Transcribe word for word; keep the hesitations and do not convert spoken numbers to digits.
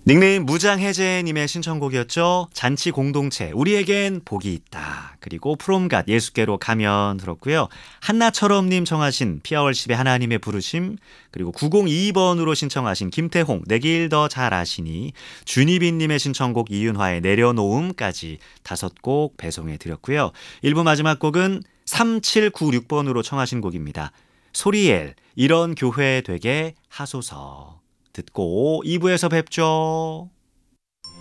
닉네임 무장해제님의 신청곡이었죠. 잔치 공동체 우리에겐 복이 있다. 그리고 프롬갓 예수께로 가면 들었고요. 한나처럼님 청하신 피아월십의 하나님의 부르심, 그리고 구공이이 번으로 신청하신 김태홍 내 길 더 잘 아시니, 준희빈님의 신청곡 이윤화의 내려놓음까지 다섯 곡 배송해 드렸고요. 일 부 마지막 곡은 삼칠구육 번으로 청하신 곡입니다. 소리엘 이런 교회 되게 하소서 듣고 이 부에서 뵙죠.